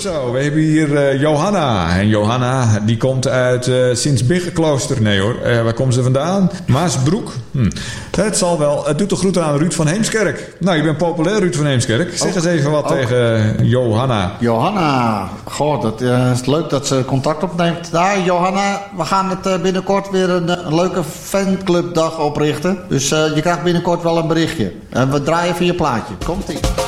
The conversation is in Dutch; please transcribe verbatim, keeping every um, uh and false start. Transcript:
Zo, we hebben hier uh, Johanna. En Johanna die komt uit uh, Sint-Biggenklooster. Nee hoor, uh, waar komt ze vandaan? Maasbroek. Hm. Het zal wel. Het doet de groeten aan Ruud van Heemskerk. Nou, je bent populair, Ruud van Heemskerk. Zeg ook, eens even wat ook. tegen Johanna. Johanna, goh, dat uh, is leuk dat ze contact opneemt. Daar, Johanna, we gaan het uh, binnenkort weer een, een leuke fanclubdag oprichten. Dus uh, je krijgt binnenkort wel een berichtje. En we draaien even je plaatje. Komt-ie.